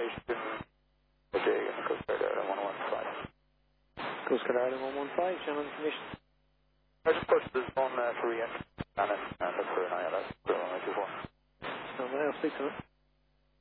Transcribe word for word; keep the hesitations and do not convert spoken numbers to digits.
information. Okay, Coast Guard Item one one five. Coast Guard Item one one five, channel information. I just posted this phone uh, for re-entry on it and look for an I L S. So, uh, two four. So, I'll speak to it.